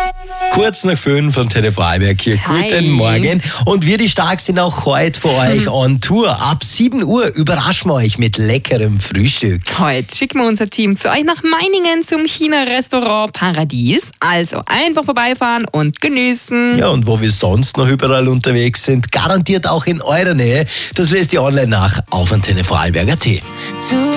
Kurz nach 5 von TV Vorarlberg hier. Hi. Guten Morgen. Und wir, die Stark, sind auch heute für euch on Tour. Ab 7 Uhr überraschen wir euch mit leckerem Frühstück. Heute schicken wir unser Team zu euch nach Meiningen zum China-Restaurant Paradies. Also einfach vorbeifahren und genießen. Ja, und wo wir sonst noch überall unterwegs sind, garantiert auch in eurer Nähe. Das lest ihr online nach auf Antenne Vorarlberg.at.